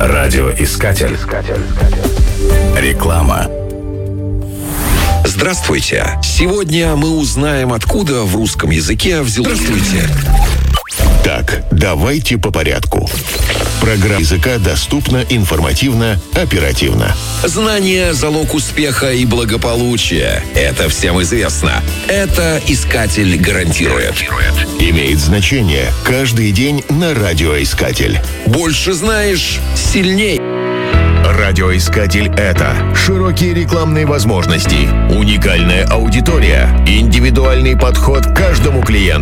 Радиоискатель. Реклама. Здравствуйте. Сегодня мы узнаем, откуда в русском языке взялось... Здравствуйте. Так, давайте по порядку. Программа языка доступна, информативно, оперативно. Знание – залог успеха и благополучия. Это всем известно. Это Искатель гарантирует. Имеет значение каждый день на Радиоискатель. Больше знаешь – сильней. Радиоискатель — это широкие рекламные возможности, уникальная аудитория, индивидуальный подход к каждому клиенту.